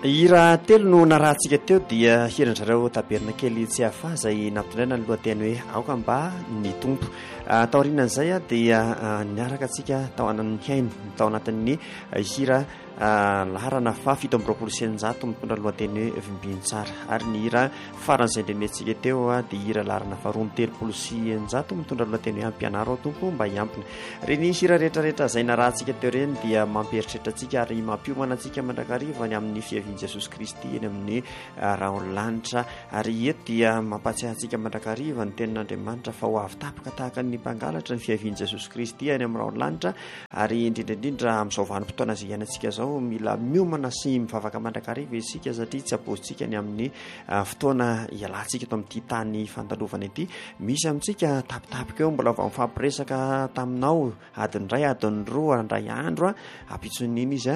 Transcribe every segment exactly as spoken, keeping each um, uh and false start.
Hira telo no narahantsika teo dia hiran'zareo taberina kely tsy hafa izay nampitondraina ny lohateny hoe aoka mba ny tompo. Taorianan'izay a dia niaraka antsika tao anan'ny haino tao anatin'ny hira laharana fa fito amby roapolo sy eninjato mitondra lohateny hoe vimbintsara, ary ny hira faran'izay ndrementsika teo a dia hira laharana faharoa amby telopolo sy eninjato mitondra lohateny hoe ampianaro ao tompo mba hiampina. Reny hira rehetrarehetra izay narahantsika teo reny dia mamperitreritra antsika ary mampiomana antsika mandrakariva ny amin'ny fiavian'i Jesosy Kristy eny amin'ny raholanitra, ary eto dia mampatsiahy antsika mandrakariva ny tenin'Andriamanitra fa ho avy tapaka tahaka ny mpangalatra ny fiavian'i Jesosy Kristy eny amin'ny raholanitra. Ary indrindraindrindra amin'izao vanim-potoana izay iainantsika izao mila miomana sy mivavaka mandrakariva isika satria tsy hapozintsika ny amin'ny fotoana ialantsika eto amin'ity tany fandalovana ity. Misy amintsika tapitapika eo mbola vao mifampiresaka taminao adiny iray adiny roa andray andro a ampitson'iny izy a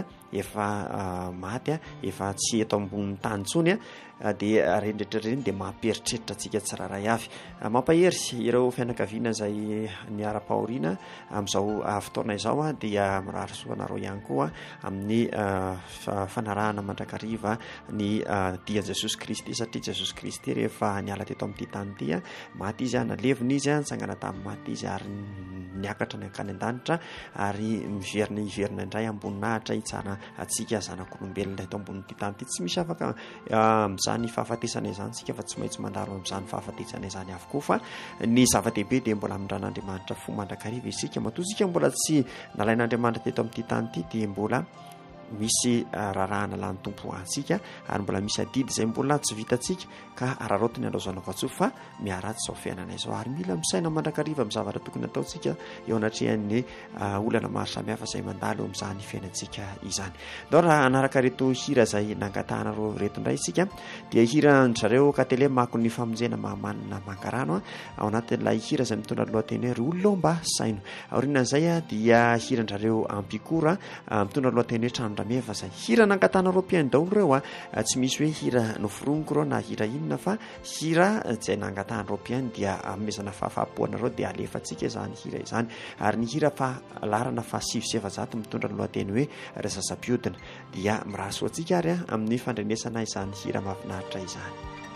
efa maty a efa tsy eto ambonin'ny tany intsony a dia rendretrareny dia mamperitreritra antsika tsiraray avy. Mampahery ireo fianakaviana izay niara-pahoriana amin'izao fotoana izao a dia mirary soanareo ihany koa amin'ny fanarahana mandrakariva ny dia Jesosy Kristy, satria Jesosy Kristy rehefa niala teto amin'ity tany ity a maty izy a, nalevina izy a, nitsangana tamin'ny maty izy ary niakatra ny ankany an-danitra ary miverina hiverina indray amboninahitra hitsana atsika zanak'olombelona eto ambonin'ity tany ity. Tsy misy afaka amin'izany fahafatesana izany sika fa tsy maintsy mandaro amin'izany fahafatesana izany avokoa, fa ny zava-dehibe dia mbola amindran'Andriamanitra fo mandrakariva isika. Matoa isika mbola tsy nalain'Andriamanitra teto amin'ity tany ity dia mbola misy rarahana lany tompo antsika ary mbola misy adidy izay mbola tsy vitantsika ka araraotiny andraozana vatsoa fa miaratsy izao fiainana izao, ary mila misaina mandrakariva amin'ny zavatra tokony ataontsika eo anatrehan'ny olana maro samihafa izay mandalo amin'izany fiainantsika izany. Dao raha anaraka reto hira izay nangatanareo reto indray isika dia hira zareo Katele mako ny famonjena mahamanina mankarano ao anatin'ilay hira izay mitondra lohateny hoe ry olona mba saino. Aorianan'izay a dia hiran'zareo Ampikora mitondra lohateny hoe trano rameva izay hira nangatanareo mpiaino daholo reo a, tsy misy hoe hira noforoniko reo na hira inona fa hira izay nangatanareo mpiaino dia amezana fahafahapoanareo dia alefantsika izany hira izany. Ary ny hira fa larana fa sivy sy efajato mitondra lohateny hoe rasa-sampiodina dia miraso antsika ary a amin'ny fandrenesana izany hira mahafinaritra izany.